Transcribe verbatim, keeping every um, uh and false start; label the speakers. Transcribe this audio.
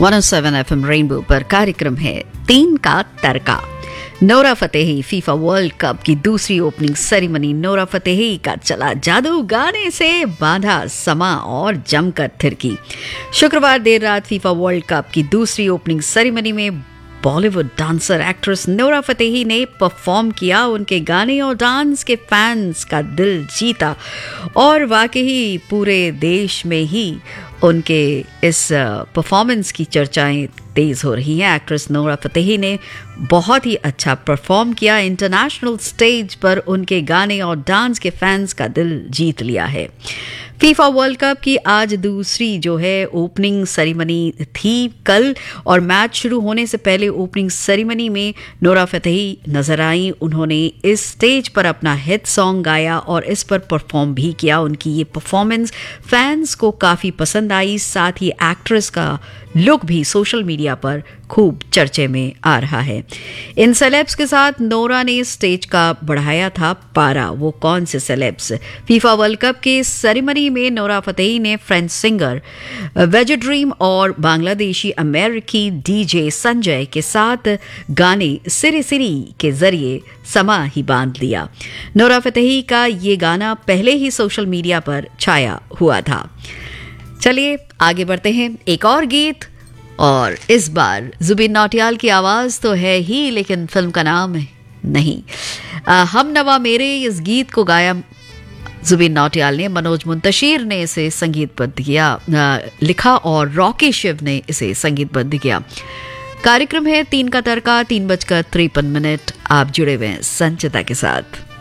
Speaker 1: One O seven F M rainbow पर कार्यक्रम है तीन का तड़का। Nora Fatehi FIFA world cup की दूसरी ओपनिंग सेरेमनी। नोरा फतेही का चला जादू, गाने से बांधा समा और जमकर थिरकी। शुक्रवार देर रात फीफा वर्ल्ड कप की दूसरी ओपनिंग सेरेमनी में Bollywood dancer actress Nora Fatehi ने परफॉर्म किया। उनके गाने और डांस के फैंस का दिल जीता और वाकई पूरे देश में ही उनके इस परफॉर्मेंस की चर्चाएं तेज हो रही हैं। एक्ट्रेस नोरा फतेही ने बहुत ही अच्छा परफॉर्म किया। इंटरनेशनल स्टेज पर उनके गाने और डांस के फैंस का दिल जीत लिया है। फीफा वर्ल्ड कप की आज दूसरी जो है ओपनिंग सेरेमनी थी कल, और मैच शुरू होने से पहले ओपनिंग सेरेमनी में नोरा फतेही नजर आई। उन्होंने इस स्टेज पर अपना हिट सॉन्ग गाया और इस पर परफॉर्म भी किया। उनकी ये परफॉर्मेंस फैंस को काफ़ी पसंद आई। साथ ही एक्ट्रेस का लुक भी सोशल मीडिया पर खूब चर्चे में आ रहा है। इन सेलेब्स के साथ नोरा ने स्टेज का बढ़ाया था पारा। वो कौन से सेलेब्स? फीफा वर्ल्ड कप के सेरेमनी में नोरा फतेही ने फ्रेंच सिंगर वेज ड्रीम और बांग्लादेशी अमेरिकी डीजे संजय के साथ गाने सिरी सिरी के जरिए समा ही बांध लिया। नोरा फतेही का ये गाना पहले ही सोशल मीडिया पर छाया हुआ था। चलिए आगे बढ़ते हैं। एक और गीत, और इस बार जुबिन नौटियाल की आवाज तो है ही, लेकिन फिल्म का नाम नहीं। आ, हम नवा मेरे इस गीत को गाया जुबिन नौटियाल ने। मनोज मुंतशिर ने इसे संगीतबद्ध किया, आ, लिखा, और रॉकी शिव ने इसे संगीतबद्ध किया। कार्यक्रम है तीन का तड़का, तीन बजकर तिरपन मिनट। आप जुड़े हुए हैं संचिता के साथ।